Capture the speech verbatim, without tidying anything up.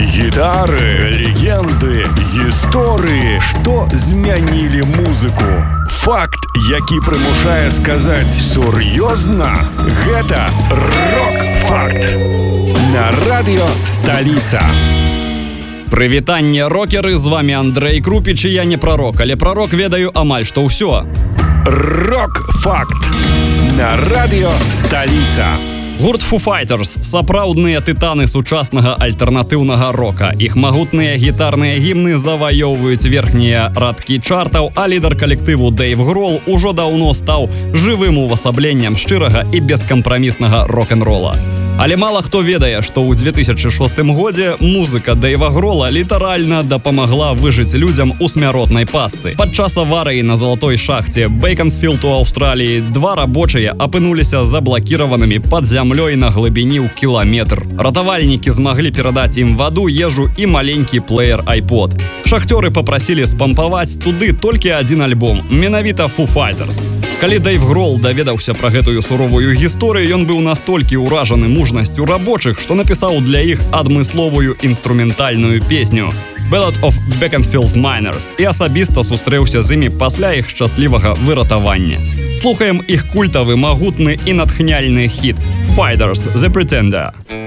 Гітари, легенды, гісторыі, што змянілі музыку. Факт, які прымушае сказаць сур'ёзна, гэта рок-факт. На радыё Сталіца. Прывітанне, рокеры, з вами Андрэй Крупіч, і я не прарок, але прарок ведаю амаль што ўсё. Рок-факт. На радыё Сталіца. Гурт Foo Fighters – сапраўдныя тытаны сучаснага альтэрнатыўнага рока. Іх магутныя гітарныя гімны заваёўваюць верхнія радкі чартаў, а лідар калектыву Дэйв Грол ужо даўно стаў жывым увасабленнем шчырага і бескампраміснага рок-н-рола. Але мала хто ведае, што ў две тысячы шостым годзе музыка Дэйва Грола літаральна дапамагла выжыць людзям у смяротнай пастцы. Падчас аварыі на залатой шахце Бэйкансфілд у Аўстраліі два рабочыя апынуліся заблакіраванымі пад зямлёй на глыбіні ў кіламетр. Ратавальнікі змаглі перадаць ім ваду, ежу і маленькі плеер iPod. Шахцёры папрасілі спампаваць туды толькі адзін альбом, менавіта Foo Fighters. Калі Дэйв Грол даведаўся пра гэтую суровую гісторыю, ён быў настолькі ўражаны мужнасцю рабочых, што напісаў для іх адмысловую інструментальную песню «Ballad of Beaconsfield Miners» і асабіста сустрэўся з імі пасля іх шчаслівага выратавання. Слухаем іх культавы, магутны і натхняльны хіт «Fighters – The Pretender».